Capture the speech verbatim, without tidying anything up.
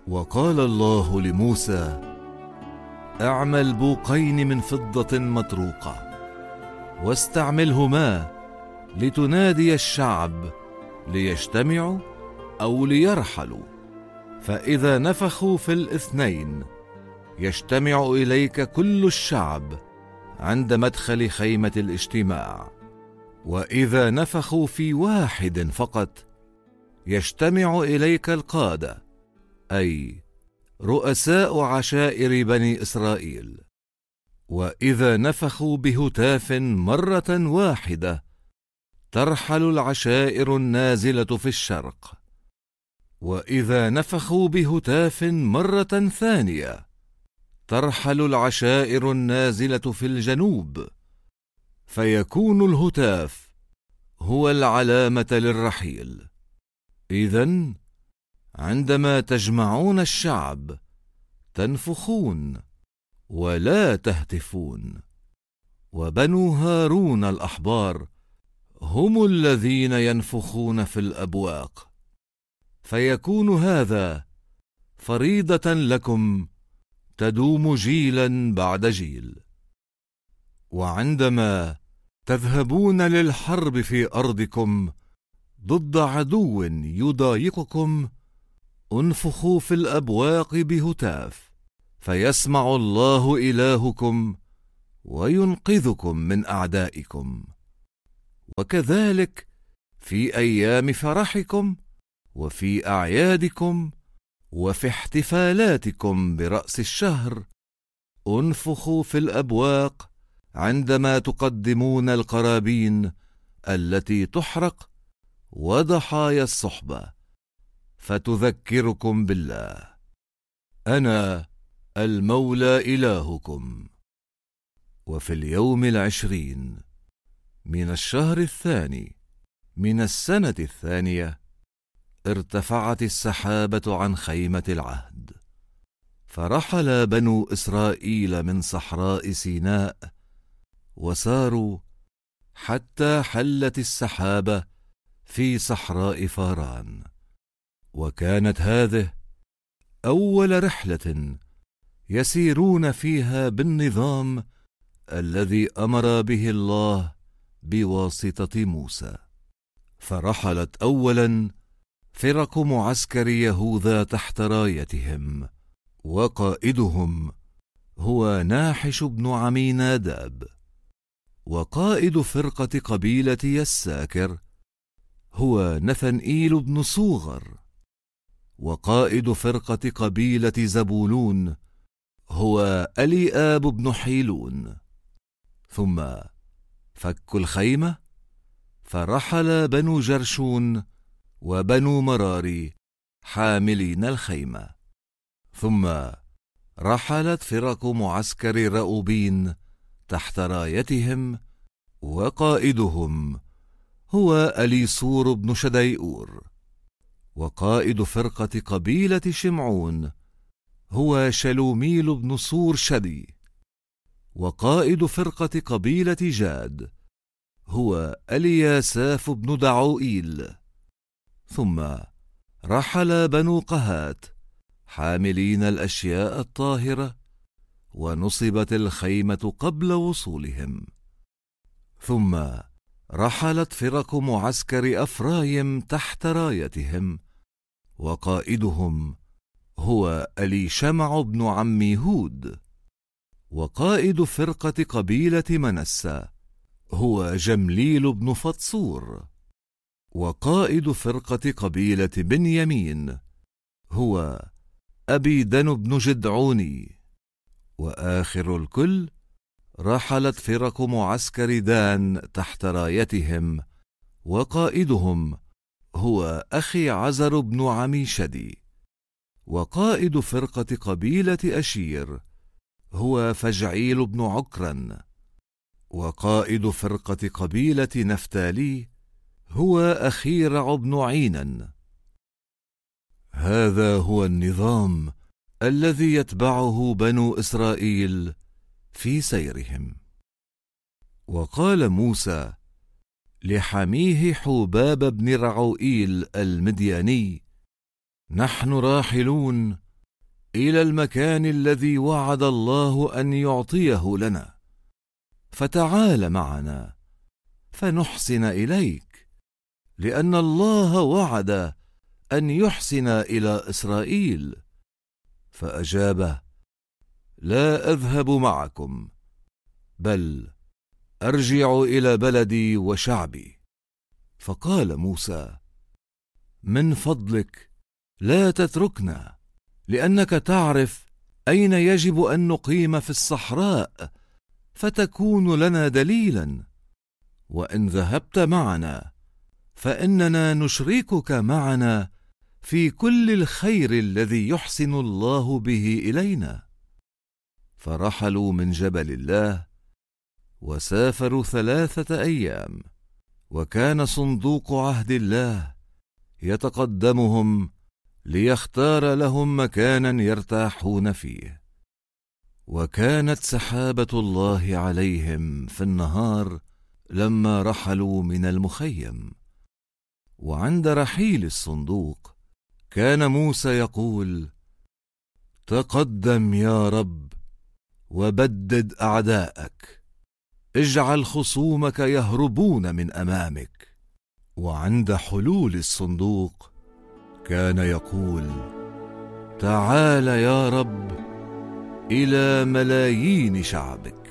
وقال الله لموسى: اعمل بوقين من فضة مطروقة واستعملهما لتنادي الشعب ليجتمعوا أو ليرحلوا، فإذا نفخوا في الاثنين يجتمع إليك كل الشعب عند مدخل خيمة الاجتماع، وإذا نفخوا في واحد فقط يجتمع إليك القادة، أي رؤساء عشائر بني إسرائيل. وإذا نفخوا بهتاف مرة واحدة ترحل العشائر النازلة في الشرق، وإذا نفخوا بهتاف مرة ثانية ترحل العشائر النازلة في الجنوب، فيكون الهتاف هو العلامة للرحيل. إذن عندما تجمعون الشعب تنفخون ولا تهتفون، وبنو هارون الأحبار هم الذين ينفخون في الأبواق، فيكون هذا فريضة لكم تدوم جيلا بعد جيل. وعندما تذهبون للحرب في أرضكم ضد عدو يضايقكم انفخوا في الأبواق بهتاف، فيسمع الله إلهكم وينقذكم من أعدائكم. وكذلك في أيام فرحكم وفي أعيادكم وفي احتفالاتكم برأس الشهر انفخوا في الأبواق عندما تقدمون القرابين التي تحرق وضحايا الصحبة، فتذكركم بالله. أنا المولى إلهكم. وفي اليوم العشرين من الشهر الثاني من السنة الثانية ارتفعت السحابة عن خيمة العهد، فرحل بنو إسرائيل من صحراء سيناء وساروا حتى حلت السحابة في صحراء فاران. وكانت هذه أول رحلة يسيرون فيها بالنظام الذي أمر به الله بواسطة موسى. فرحلت أولا فرق معسكر يهوذا تحت رايتهم، وقائدهم هو ناحش بن عميناداب، وقائد فرقة قبيلة يساكر هو نثنئيل بن صوغر، وقائد فرقة قبيلة زبولون هو أليآب بن حيلون. ثم فكوا الخيمة فرحل بنو جرشون وبنو مراري حاملين الخيمة. ثم رحلت فرق معسكر رأوبين تحت رايتهم، وقائدهم هو أليصور بن شديئور، وقائد فرقة قبيلة شمعون هو شلوميل بن صور شدي، وقائد فرقة قبيلة جاد هو ألياساف بن دعوئيل. ثم رحل بنو قهات حاملين الأشياء الطاهرة، ونصبت الخيمة قبل وصولهم. ثم رحلت فرق معسكر أفرايم تحت رايتهم، وقائدهم هو أليشمع بن عمي هود، وقائد فرقة قبيلة منسى هو جمليل بن فطصور، وقائد فرقة قبيلة بنيامين هو أبيدن بن جدعوني. وآخر الكل رحلت فرق معسكر دان تحت رايتهم، وقائدهم هو أخي عزر بن عميشدي، وقائد فرقة قبيلة أشير هو فجعيل بن عكرن، وقائد فرقة قبيلة نفتالي هو أخيرع بن عينن. هذا هو النظام الذي يتبعه بنو إسرائيل في سيرهم. وقال موسى لحميه حباب بن رعوئيل المدياني: نحن راحلون إلى المكان الذي وعد الله أن يعطيه لنا، فتعال معنا فنحسن إليك، لأن الله وعد أن يحسن إلى إسرائيل. فأجاب: لا أذهب معكم، بل أرجع إلى بلدي وشعبي. فقال موسى: من فضلك لا تتركنا، لأنك تعرف أين يجب أن نقيم في الصحراء، فتكون لنا دليلا، وإن ذهبت معنا فإننا نشركك معنا في كل الخير الذي يحسن الله به إلينا. فرحلوا من جبل الله وسافروا ثلاثة أيام، وكان صندوق عهد الله يتقدمهم ليختار لهم مكانا يرتاحون فيه. وكانت سحابة الله عليهم في النهار لما رحلوا من المخيم. وعند رحيل الصندوق كان موسى يقول: تقدم يا رب وبدد أعداءك، اجعل خصومك يهربون من أمامك. وعند حلول الصندوق كان يقول: تعال يا رب إلى ملايين شعبك.